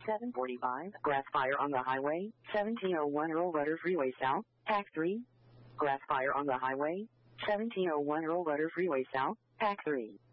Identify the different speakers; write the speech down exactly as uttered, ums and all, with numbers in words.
Speaker 1: seven forty-five, grass fire on the highway, seventeen oh one Earl Rudder Freeway South, Pack three. Grass fire on the highway, seventeen oh one Earl Rudder Freeway South, Pack three.